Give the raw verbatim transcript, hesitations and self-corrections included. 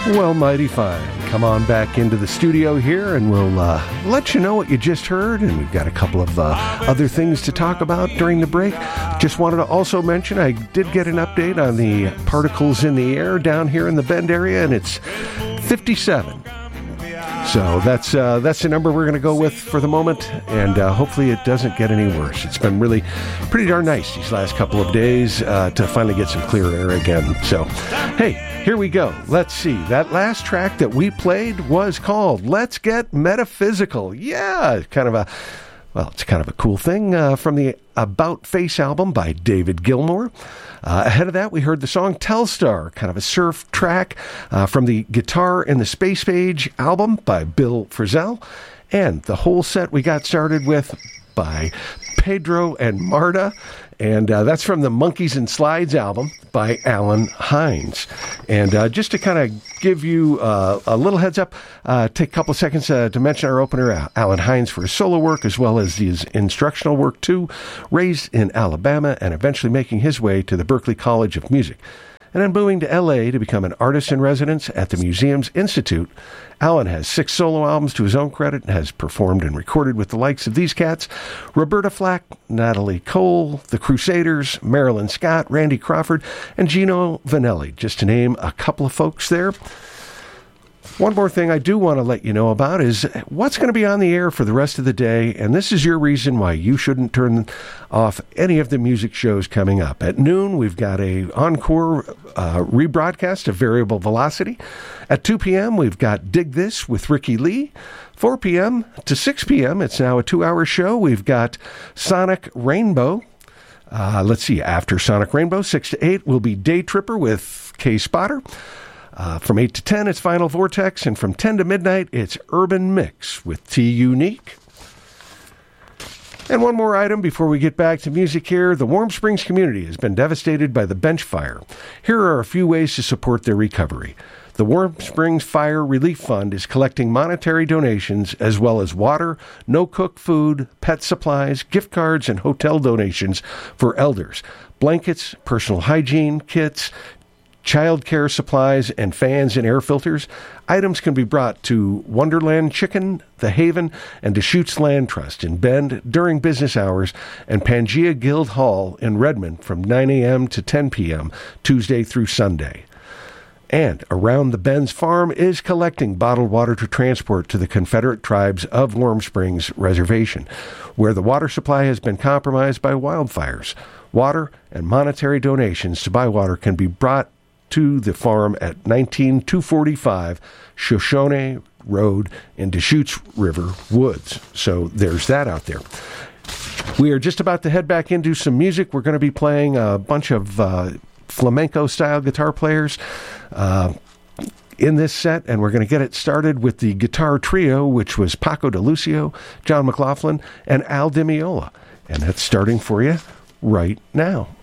Well, mighty fine. Come on back into the studio here and we'll uh, let you know what you just heard. And we've got a couple of uh, other things to talk about during the break. Just wanted to also mention I did get an update on the particles in the air down here in the Bend area, and it's fifty-seven. So that's uh, that's the number we're going to go with for the moment, and uh, hopefully it doesn't get any worse. It's been really pretty darn nice these last couple of days uh, to finally get some clear air again. So, hey, here we go. Let's see. That last track that we played was called Let's Get Metaphysical. Yeah, kind of a, well, it's kind of a cool thing uh, from the About Face album by David Gilmour. Uh, ahead of that, we heard the song Telstar, kind of a surf track uh, from the Guitar in the Space Age album by Bill Frisell. And the whole set we got started with by Pedro and Marta, and uh, that's from the Monkeys and Slides album by Alan Hines. And uh, just to kind of give you uh, a little heads up, uh, take a couple of seconds uh, to mention our opener, Alan Hines, for his solo work as well as his instructional work too, raised in Alabama and eventually making his way to the Berklee College of Music. And then moving to L A to become an artist in residence at the Museums Institute. Alan has six solo albums to his own credit and has performed and recorded with the likes of these cats: Roberta Flack, Natalie Cole, The Crusaders, Marilyn Scott, Randy Crawford, and Gino Vanelli, just to name a couple of folks there. One more thing I do want to let you know about is what's going to be on the air for the rest of the day, and this is your reason why you shouldn't turn off any of the music shows coming up. At noon, we've got a encore uh, rebroadcast of Variable Velocity. At two p.m., we've got Dig This with Ricky Lee. four p.m. to six p.m., it's now a two-hour show. We've got Sonic Rainbow. Uh, let's see, after Sonic Rainbow, six to eight, will be Day Tripper with Kay Spotter. Uh, from eight to ten, it's Final Vortex, and from ten to midnight, it's Urban Mix with T Unique. And one more item before we get back to music here. The Warm Springs community has been devastated by the bench fire. Here are a few ways to support their recovery. The Warm Springs Fire Relief Fund is collecting monetary donations as well as water, no-cook food, pet supplies, gift cards, and hotel donations for elders, blankets, personal hygiene kits, child care supplies, and fans and air filters. Items can be brought to Wonderland Chicken, The Haven, and Deschutes Land Trust in Bend during business hours, and Pangea Guild Hall in Redmond from nine a.m. to ten p.m. Tuesday through Sunday. And Around the Bends Farm is collecting bottled water to transport to the Confederate Tribes of Warm Springs Reservation, where the water supply has been compromised by wildfires. Water and monetary donations to buy water can be brought to the farm at nineteen two forty-five Shoshone Road in Deschutes River Woods. So there's that out there. We are just about to head back into some music. We're going to be playing a bunch of uh, flamenco-style guitar players uh, in this set, and we're going to get it started with the guitar trio, which was Paco de Lucio, John McLaughlin, and Al Di Meola. And that's starting for you right now.